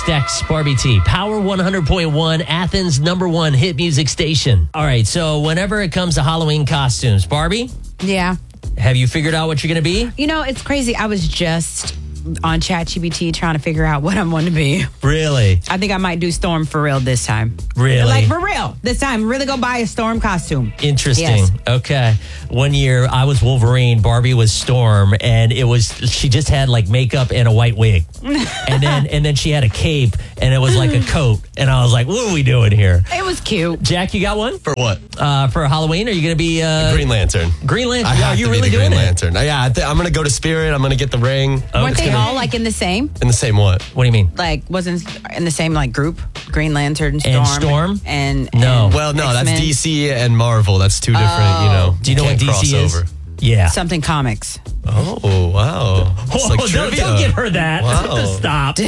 Dex, Barbie T, Power 100.1, Athens' #1 hit music station. All right, so whenever it comes to Halloween costumes, Barbie, Yeah. have you figured out what you're going to be? You know, it's crazy. I was just on ChatGPT trying to figure out what I'm going to be. Really? I think I might do Storm for real this time. Really? Like, for real. This time, really go buy a Storm costume. Interesting. Yes. Okay. One year I was Wolverine, Barbie was Storm, and she just had like makeup and a white wig. and then she had a cape and it was like a coat. And I was like, what are we doing here? It was cute. Jack, you got one? For what? For Halloween? Are you going to be Green Lantern. Green Lantern? I have Are you to be really the doing Green it? Lantern. Yeah, I'm going to go to Spirit. I'm going to get the ring. Oh, Weren't it's they gonna- all like in the same? In the same what? What do you mean? Like, wasn't in the same like group? Green Lantern, Storm. And Storm? And No. Well, no, that's X-Men. DC and Marvel. That's two different, Do you know what can't DC cross is? over. Yeah. Something comics. Oh, wow. It's like don't trivia. give her that. Wow. Stop.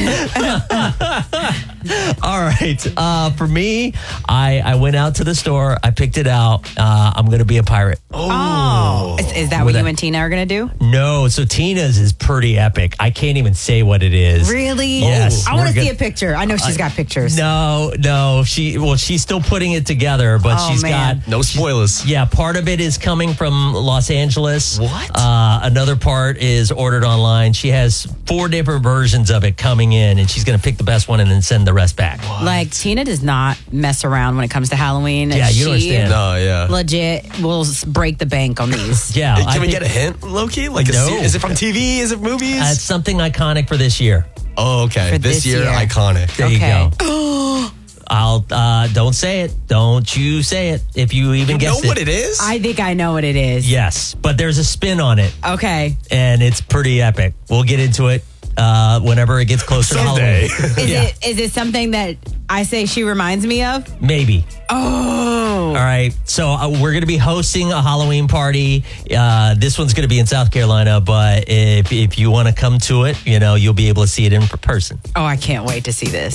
All right. For me, I went out to the store. I picked it out. I'm going to be a pirate. Oh. Is that what With you a- and Tina are going to do? No. So Tina's is pretty epic. I can't even say what it is. Really? Yes. I want to We're see go- a picture. I know she's got pictures. No. She's still putting it together, but Oh, she's man. got. No spoilers. Yeah, part of it is coming from Los Angeles. What? Another part is ordered online. She has 4 different versions of it coming in, and she's going to pick the best one and then send the rest back. Like, Tina does not mess around when it comes to Halloween. Yeah, you don't She understand. No, yeah. legit will break the bank on these. Yeah. Hey, I can we think get a hint, Loki? Like, No. is it from TV? Is it movies? It's something iconic for this year. Oh, okay. For This this year, year. iconic. There Okay. you go. I'll don't say it. Don't you say it if you even You guess know what it is? I think I know what it is. Yes, but there's a spin on it, Okay. and it's pretty epic. We'll get into it whenever it gets closer Someday. to Halloween. Is it something that I say she reminds me of? Maybe. Oh. All right. So we're going to be hosting a Halloween party. This one's going to be in South Carolina, but if you want to come to it, you'll be able to see it in person. Oh, I can't wait to see this.